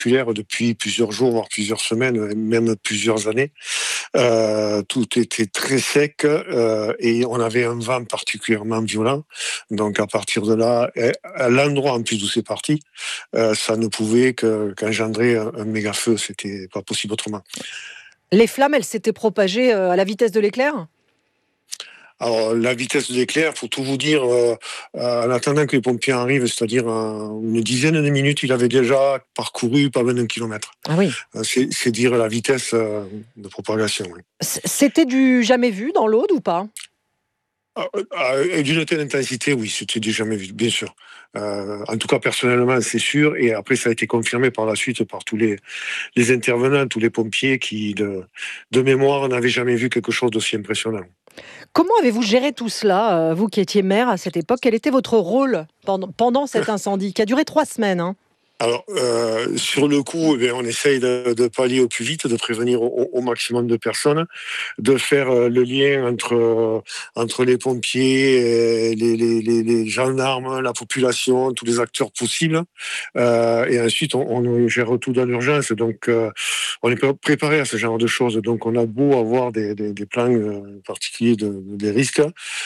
spectaculaire depuis plusieurs jours, voire plusieurs semaines, même plusieurs années. Tout était très sec et on avait un vent particulièrement violent. Donc à partir de là, à l'endroit en plus d'où c'est parti, ça ne pouvait qu'engendrer un méga feu. C'était pas possible autrement. Les flammes, elles s'étaient propagées à la vitesse de l'éclair ? Alors, la vitesse de l'éclair, faut tout vous dire, en attendant que les pompiers arrivent, c'est-à-dire une dizaine de minutes, il avait déjà parcouru pas loin d'un kilomètre. Ah oui. C'est dire la vitesse de propagation. Oui. C'était du jamais vu dans l'Aude ou pas ? D'une telle intensité, oui, c'était du jamais vu, bien sûr. En tout cas, personnellement, c'est sûr. Et après, ça a été confirmé par la suite par tous les intervenants, tous les pompiers qui, de mémoire, n'avaient jamais vu quelque chose d'aussi impressionnant. Comment avez-vous géré tout cela, vous qui étiez maire à cette époque ? Quel était votre rôle pendant cet incendie qui a duré 3 semaines Alors, sur le coup, on essaye de pallier au plus vite, de prévenir au maximum de personnes, de faire le lien entre les pompiers, les gendarmes, la population, tous les acteurs possibles. Et ensuite, on gère tout dans l'urgence. Donc, on est préparé à ce genre de choses. Donc, on a beau avoir des plans particuliers des risques.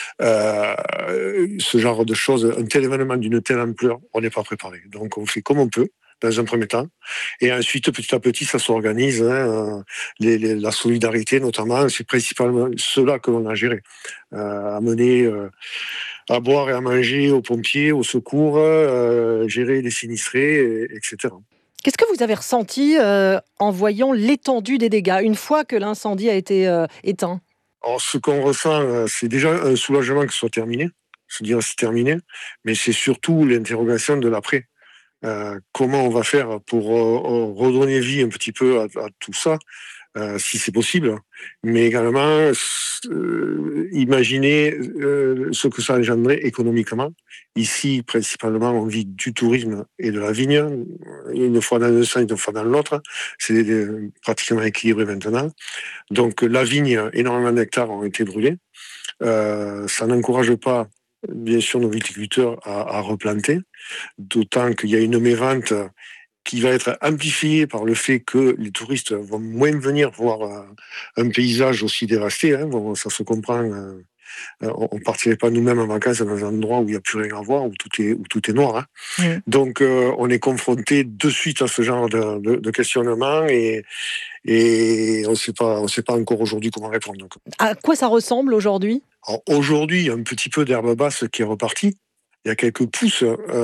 Ce genre de choses, un tel événement d'une telle ampleur, on n'est pas préparé. Donc, on fait comme on peut dans un premier temps. Et ensuite, petit à petit, ça s'organise. La solidarité, notamment, c'est principalement cela que l'on a géré. Amener à boire et à manger aux pompiers, aux secours, gérer les sinistrés, etc. Qu'est-ce que vous avez ressenti en voyant l'étendue des dégâts, une fois que l'incendie a été éteint ? Alors, ce qu'on ressent, c'est déjà un soulagement que ce soit terminé. Se dire c'est terminé, mais c'est surtout l'interrogation de l'après. Comment on va faire pour redonner vie un petit peu à tout ça, si c'est possible, mais également imaginer ce que ça a engendré économiquement. Ici, principalement, on vit du tourisme et de la vigne, une fois dans un sens, une fois dans l'autre. C'est pratiquement équilibré maintenant. Donc la vigne, énormément d'hectares ont été brûlés. Ça n'encourage pas, bien sûr, nos viticulteurs à replanter, d'autant qu'il y a une mévente qui va être amplifiée par le fait que les touristes vont moins venir voir un paysage aussi dévasté. Bon, ça se comprend. On ne partirait pas nous-mêmes en vacances dans un endroit où il n'y a plus rien à voir, où tout est noir. Donc, on est confronté de suite à ce genre de questionnement et on ne sait pas encore aujourd'hui comment répondre. Donc. À quoi ça ressemble aujourd'hui ? Alors, aujourd'hui, il y a un petit peu d'herbe basse qui est repartie. Il y a quelques pousses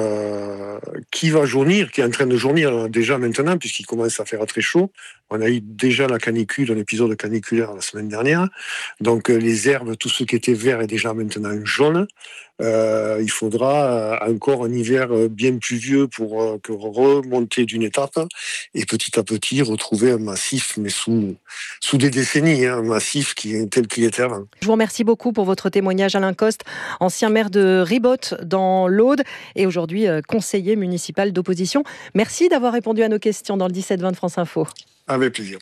qui va jaunir, qui est en train de jaunir déjà maintenant, puisqu'il commence à faire très chaud. On a eu déjà la canicule, un épisode caniculaire la semaine dernière. Donc les herbes, tout ce qui était vert est déjà maintenant jaune. Il faudra encore un hiver bien pluvieux pour remonter d'une étape et petit à petit retrouver un massif, mais sous des décennies, un massif qui est tel qu'il était avant. Je vous remercie beaucoup pour votre témoignage, Alain Coste, ancien maire de Ribotte dans l'Aude et aujourd'hui conseiller municipal d'opposition. Merci d'avoir répondu à nos questions dans le 17-20 de France Info. Avec plaisir.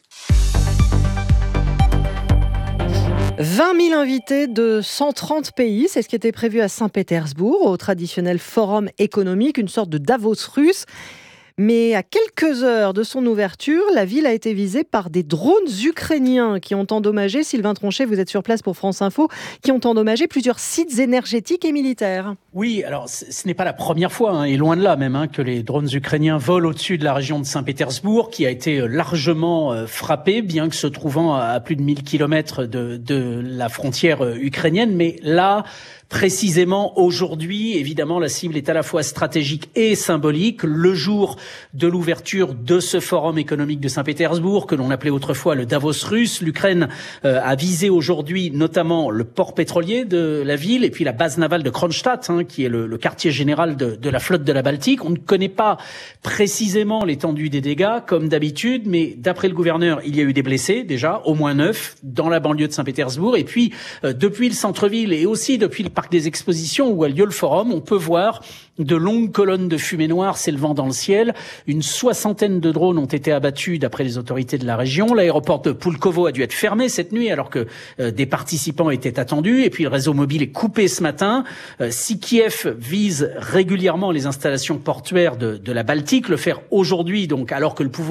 20 000 invités de 130 pays, c'est ce qui était prévu à Saint-Pétersbourg, au traditionnel forum économique, une sorte de Davos russe. Mais à quelques heures de son ouverture, la ville a été visée par des drones ukrainiens qui ont endommagé, Sylvain Tronchet, vous êtes sur place pour France Info, qui ont endommagé plusieurs sites énergétiques et militaires. Oui, alors ce n'est pas la première fois, et loin de là même, que les drones ukrainiens volent au-dessus de la région de Saint-Pétersbourg, qui a été largement frappée, bien que se trouvant à plus de 1000 kilomètres de la frontière ukrainienne. Mais là, précisément aujourd'hui, évidemment, la cible est à la fois stratégique et symbolique. Le jour de l'ouverture de ce forum économique de Saint-Pétersbourg, que l'on appelait autrefois le Davos russe, l'Ukraine a visé aujourd'hui notamment le port pétrolier de la ville et puis la base navale de Kronstadt, qui est le quartier général de la flotte de la Baltique. On ne connaît pas précisément l'étendue des dégâts, comme d'habitude, mais d'après le gouverneur, il y a eu des blessés déjà, au moins 9, dans la banlieue de Saint-Pétersbourg. Et puis, depuis le centre-ville et aussi depuis le parc des expositions où a lieu le forum, on peut voir De longues colonnes de fumée noire s'élevant dans le ciel. Une 60aine de drones ont été abattus d'après les autorités de la région. L'aéroport de Pulkovo a dû être fermé cette nuit alors que des participants étaient attendus. Et puis le réseau mobile est coupé ce matin. Si Kiev vise régulièrement les installations portuaires de la Baltique, le faire aujourd'hui, donc alors que le pouvoir